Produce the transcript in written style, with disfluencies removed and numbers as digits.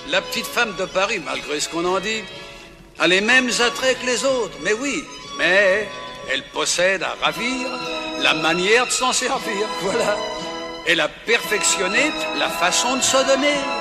La petite femme de Paris, malgré ce qu'on en dit, a les mêmes attraits que les autres, mais oui, mais elle possède à ravir la manière de s'en servir, voilà. Elle a perfectionné la façon de se donner.